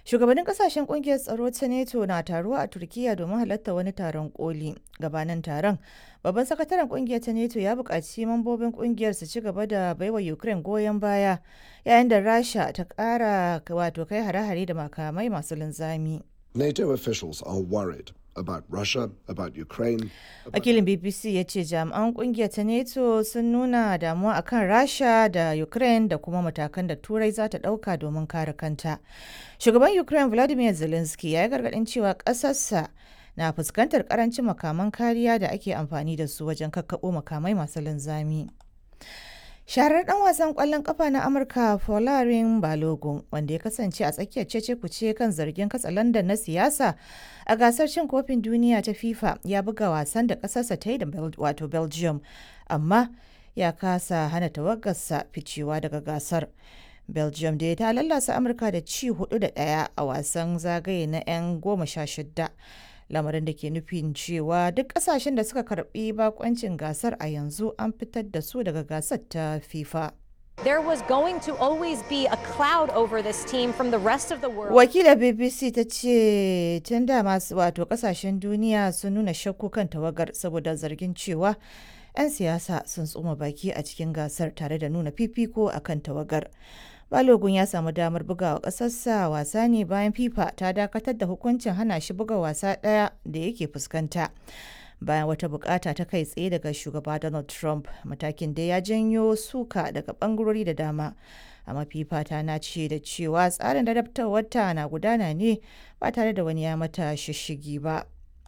Shugabannin kasashen kungiyar tsaro ta NATO na taruwa a Turkiyya domin halartar wani taron koli. Gabanin taron, babban sakataren kungiyar ta NATO ya buƙaci mambobin kungiyar su ci gaba da baiwa Ukraine goyon baya yayin da Rasha ta ƙara kai hare-hare da makamai masu linzami. NATO officials are worried about Russia, about Ukraine. Wakilin BBC ya ce jami'an kungiyar ta NATO sun nuna damuwa akan Rasha da Ukraine da kuma matakan da Turai za ta ɗauka domin kare kanta. Shugaban Ukraine Volodymyr Zelensky ya yi gargaɗin cewa ƙasarsa na fuskantar ƙarancin makaman kariya da ake amfani da su wajen kakkaɓo makamai masu linzami. Sharar ɗan wasan ƙwallon ƙafa na Amurka Folarin Balogun, wanda ya kasance a tsakiyar cece-kuce kan zargin katsalandan na siyasa a gasar cin kofin duniya ta FIFA, ya buga wasan da ƙasarsa ta yi da Belgium, amma ya kasa hana tawagarsa ficewa daga gasar. Belgium dai ta lallasa Amurka da ci 4-1 a wasan zagaye na 'yan 16. Lamarin da ke nufin cewa duk kasashen da suka karbi bakoncin gasar a yanzu an fitar da su daga gasar ta FIFA. There was going to always be a cloud over this team from the rest of the world. Wakilar BBC ta ce tun da masu kasashen duniya sun nuna shakku kan tawagar saboda zargin cewa 'yan siyasa sun tsoma baki a cikin gasar tare da nuna fifiko a kan tawagar. Balogun ya samu damar bugawa ƙasarsa wasa ne bayan FIFA ta dakatar da hukuncin hana shi buga wasa ɗaya da yake fuskanta. Bayan wata bukata ta kai tsaye daga shugaba Donald Trump, matakin da ya janyo suka daga bangarori da dama. Amma FIFA ta nace da cewa tsarin ladabtarwarta na gudana ne ba tare da wani ya mata shishigi ba.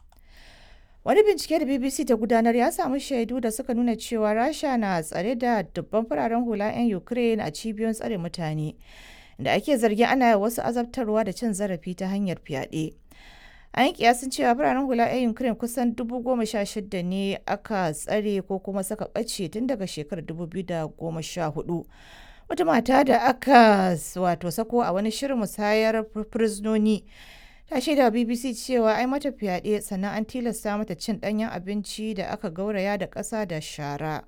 Wani bincike da BBC ta gudanar ya samu shaidu da suka nuna cewa Rasha na tsare da dubban fararen hula 'yan Ukraine a cibiyoyin tsare mutane, da ake zargin ana wasu azabtarwa da cin zarafi ta hanyar fyaɗe. An yi kiyasin cewa fararen hula 'yan Ukraine kusan 16,000 ne aka tsare ko kuma suka ɓace tun daga shekarar 2014. Wata mata da aka sako a wani shirin musayar fursunoni ta shaida BBC cewa ai mata fyaɗe sannan an tilasta mata cin ɗanyen abinci da aka gauraya da ƙasa da shara.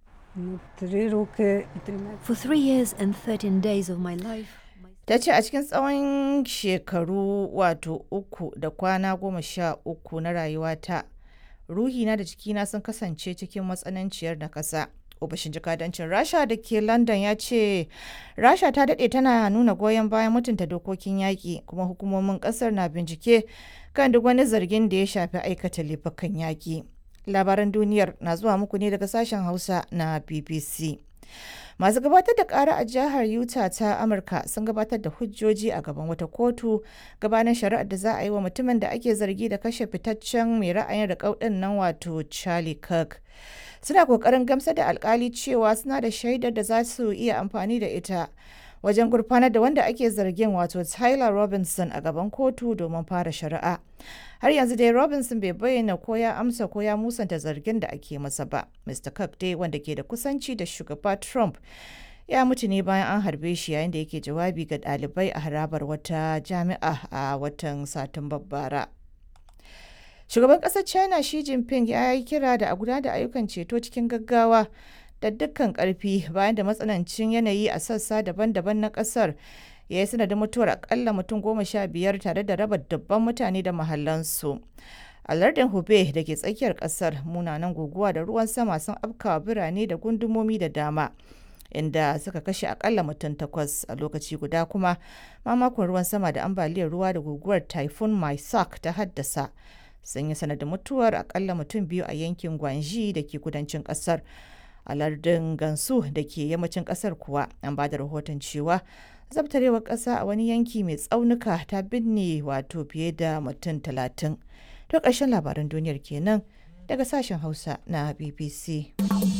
For 3 years and 13 days of my life. Ta ce a cikin tsawon shekaru 3 da kwana 13 na rayuwata, ruhina da jikina sun kasance cikin matsananciyar nakasa. Ofishin jakadancin Rasha da ke London ya ce Rasha ta daɗe tana nuna goyon bayan mutunta dokokin yaƙi, kuma hukumomin ƙasar na bincike kan duk wani zargin da ya shafi aikata laifukan yaƙi. Labaran duniyar na zuwa muku ne daga sashen Hausa na BBC. Masu gabatar da ƙara a jihar Utah ta Amurka sun gabatar da hujjoji a gaban wata kotu gabanin shari'ar da za a yi wa mutumin da ake zargi da kashe fitaccen mai ra'ayin riƙau ɗin nan Charlie Kirk. Suna ƙoƙarin gamsar da alkali cewa suna da shaidar da za su iya amfani da ita wajen gurfanar da wanda ake zargin Tyler Robinson a gaban kotu domin fara shari'a. Har yanzu dai Robinson bai bayyana ko ya amsa ko ya musanta zargin da ake masa ba. Mr. Kirk dai, wanda ke da kusanci da shugaba Trump, ya mutu ne bayan an harbe shi yayin da yake jawabi ga ɗalibai a harabar wata jami'a a watan Satumbar bara. Shugaban ƙasar China Xi Jinping ya yi kira da a gudanar da ayyukan ceto cikin gaggawa da dukkan ƙarfi bayan da matsanancin yanayi a sassa daban-daban na ƙasar ya yi sanadin mutuwar akalla mutum 15 tare da raba dubban mutane da mahallansu. A lardin Hubei da ke tsakiyar ƙasar, munanan guguwa da ruwan sama sun afkawa birane da gundumomi da dama, inda suka kashe akalla mutum 8 a lokaci guda kuma mamakon ruwan sama da ambaliyar ruwa da guguwar Typhoon Maisak ta haddasa sun yi sanadin mutuwar akalla mutum 2 a yankin Guangxi da ke kudancin kasar. A lardin Gansu da ke yammacin kasar kuwa an ba da rahoton cewa zabtarewar kasa a wani yanki mai tsaunuka ta binne fiye da mutum 30. To ƙarshen labaran duniyar kenan daga sashen Hausa na BBC.